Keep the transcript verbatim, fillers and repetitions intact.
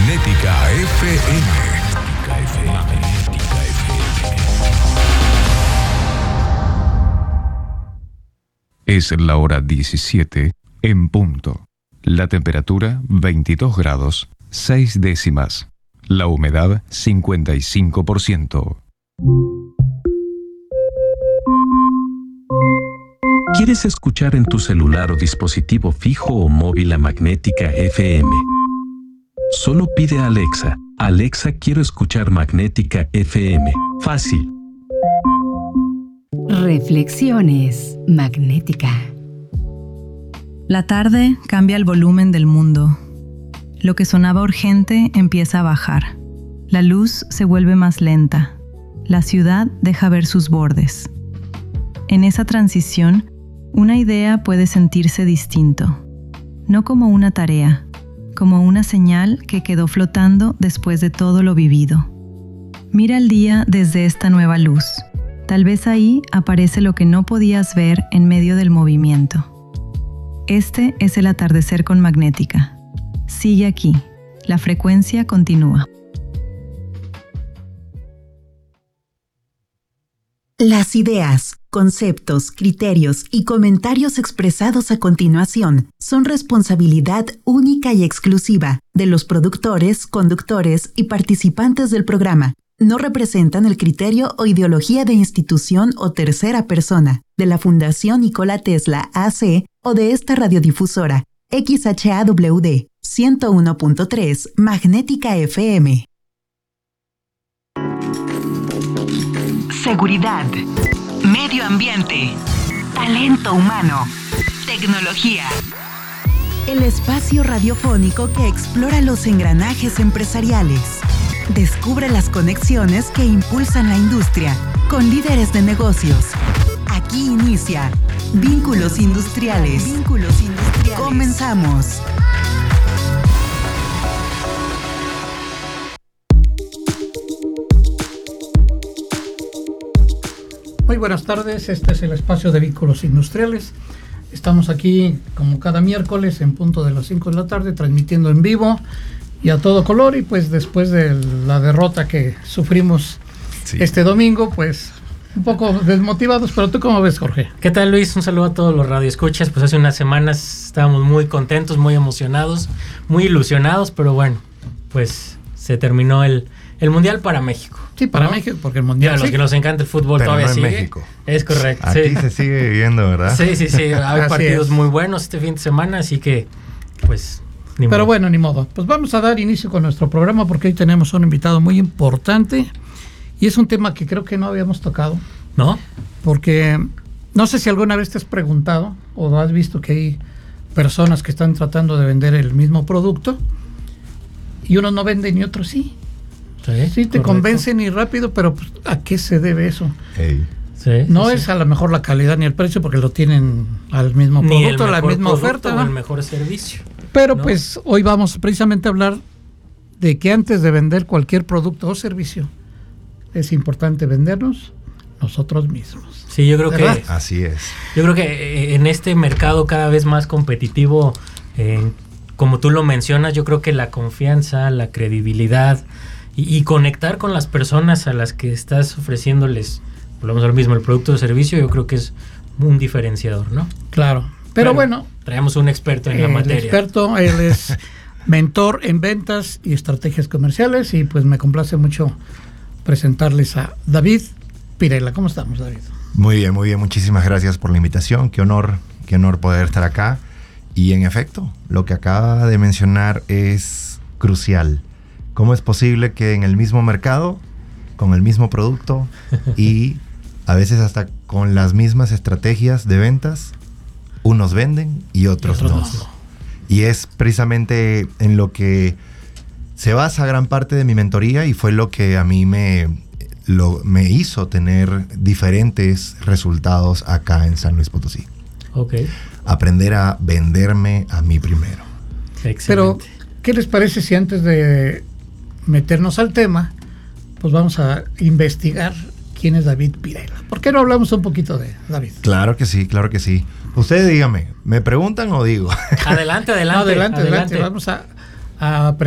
Magnética F M. Magnética F M. Magnética F M. Es la hora diecisiete en punto. La temperatura veintidós grados, seis décimas. La humedad cincuenta y cinco por ciento. ¿Quieres escuchar en tu celular o dispositivo fijo o móvil a Magnética F M? Solo pide a Alexa: Alexa, quiero escuchar Magnética F M. Fácil. Reflexiones Magnética. La tarde cambia el volumen del mundo. Lo que sonaba urgente empieza a bajar. La luz se vuelve más lenta. La ciudad deja ver sus bordes. En esa transición, una idea puede sentirse distinto. No como una tarea, como una señal que quedó flotando después de todo lo vivido. Mira el día desde esta nueva luz. Tal vez ahí aparece lo que no podías ver en medio del movimiento. Este es el atardecer con Magnética. Sigue aquí. La frecuencia continúa. Las ideas, conceptos, criterios y comentarios expresados a continuación son responsabilidad única y exclusiva de los productores, conductores y participantes del programa. No representan el criterio o ideología de institución o tercera persona, de la Fundación Nikola Tesla A C o de esta radiodifusora, X H A W D ciento uno punto tres Magnética F M. Seguridad, medio ambiente, talento humano, tecnología. El espacio radiofónico que explora los engranajes empresariales. Descubre las conexiones que impulsan la industria con líderes de negocios. Aquí inicia Vínculos Industriales. Vínculos Industriales. Comenzamos. Muy buenas tardes, este es el espacio de Vínculos Industriales. Estamos aquí como cada miércoles en punto de las cinco de la tarde transmitiendo en vivo y a todo color, y pues después de la derrota que sufrimos sí. este domingo, pues un poco desmotivados, pero ¿tú cómo ves, Jorge? ¿Qué tal, Luis? Un saludo a todos los radioescuchas. Pues hace unas semanas estábamos muy contentos, muy emocionados, muy ilusionados, pero bueno, pues se terminó el, el Mundial para México. Sí, para ¿no? México, porque el Mundial... A los sí. que nos encanta el fútbol pero todavía no en sigue. México. Es correcto. Aquí sí. se sigue viviendo, ¿verdad? Sí, sí, sí. Hay Así partidos es. muy buenos este fin de semana, así que, pues... Ni Pero modo. bueno, ni modo. Pues vamos a dar inicio con nuestro programa porque hoy tenemos un invitado muy importante y es un tema que creo que no habíamos tocado. ¿No? Porque no sé si alguna vez te has preguntado o has visto que hay personas que están tratando de vender el mismo producto y unos no venden y otros sí. Sí, Sí, te correcto. convencen y rápido, pero pues, ¿a qué se debe eso? Hey. Sí, No sí, es sí. a lo mejor la calidad ni el precio porque lo tienen al mismo Ni el producto, a la mejor misma producto oferta, o ¿no? el mejor servicio. Pero ¿no? pues hoy vamos precisamente a hablar de que antes de vender cualquier producto o servicio es importante vendernos nosotros mismos. Sí, yo creo ¿verdad? que Así es. yo creo que eh, en este mercado cada vez más competitivo, eh, como tú lo mencionas, yo creo que la confianza, la credibilidad y, y conectar con las personas a las que estás ofreciéndoles, volvemos a lo mismo, el producto o servicio, yo creo que es un diferenciador, ¿no? Claro. Pero bueno, traemos un experto en la el materia. experto, él es mentor en ventas y estrategias comerciales y pues me complace mucho presentarles a David Pirela. ¿Cómo estamos, David? Muy bien, muy bien. Muchísimas gracias por la invitación. Qué honor, qué honor poder estar acá. Y en efecto, lo que acaba de mencionar es crucial. ¿Cómo es posible que en el mismo mercado, con el mismo producto y a veces hasta con las mismas estrategias de ventas, unos venden y otros, Y otros no. no. Y es precisamente en lo que se basa gran parte de mi mentoría y fue lo que a mí me, lo, me hizo tener diferentes resultados acá en San Luis Potosí. Ok, Aprender a venderme a mí primero. excelente. Pero, ¿qué les parece si antes de meternos al tema, pues vamos a investigar quién es David Pirela? ¿Por qué no hablamos un poquito de David? Claro que sí, claro que sí. Ustedes díganme, ¿me preguntan o digo? Adelante, adelante. No, adelante, adelante, adelante. Vamos a, a